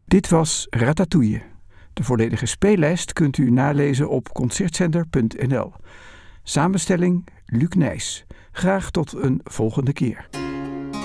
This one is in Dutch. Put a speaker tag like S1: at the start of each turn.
S1: Dit was Ratatouille. De volledige speellijst kunt u nalezen op concertcenter.nl. Samenstelling Luc Nijs. Graag tot een volgende keer.